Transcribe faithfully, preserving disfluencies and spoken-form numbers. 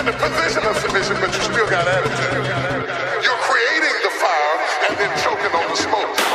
in the position of submission, but you still got attitude. You're creating the fire and then choking on the smoke.